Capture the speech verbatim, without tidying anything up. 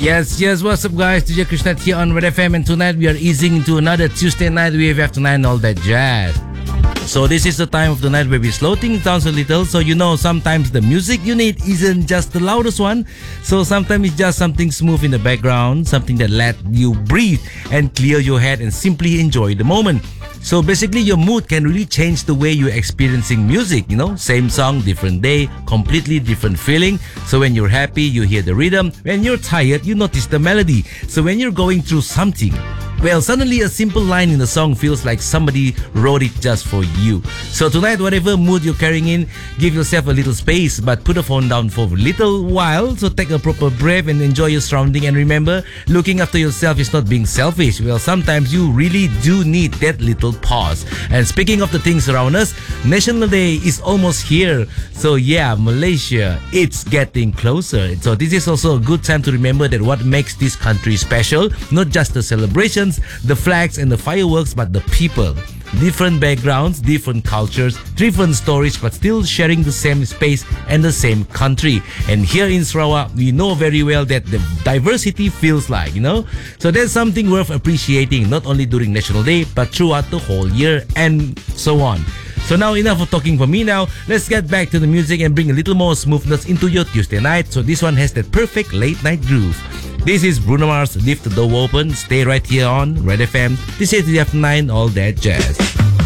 Yes, yes, what's up guys? D J Krishna here on Red F M, and tonight we are easing into another Tuesday night with After nine All That Jazz. So this is the time of the night where we slow things down a little, so you know sometimes the music you need isn't just the loudest one. So sometimes it's just something smooth in the background, something that let you breathe and clear your head and simply enjoy the moment. So basically your mood can really change the way you're experiencing music, you know, same song, different day, completely different feeling. So when you're happy, you hear the rhythm. When you're tired, you notice the melody. So when you're going through something, well, suddenly a simple line in the song feels like somebody wrote it just for you. So tonight, whatever mood you're carrying in, give yourself a little space, but put the phone down for a little while. So take a proper breath and enjoy your surrounding. And remember, looking after yourself is not being selfish. Well, sometimes you really do need that little pause. And speaking of the things around us, National Day is almost here. So yeah, Malaysia, it's getting closer. So this is also a good time to remember that what makes this country special, not just the celebrations, the flags and the fireworks, but the people. Different backgrounds, different cultures, different stories, but still sharing the same space and the same country. And here in Sarawak, we know very well that the diversity feels like, you know. So that's something worth appreciating, not only during National Day, but throughout the whole year and so on. So now enough of talking for me now. Let's get back to the music and bring a little more smoothness into your Tuesday night. So this one has that perfect late night groove. This is Bruno Mars, Leave the Door Open. Stay right here on Red F M. This is the F nine All That Jazz.